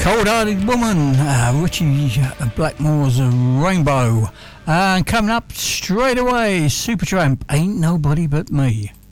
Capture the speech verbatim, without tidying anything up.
Cold-Hearted Woman, uh, Richie Blackmore's Rainbow. And coming up straight away, Supertramp, Ain't Nobody But Me.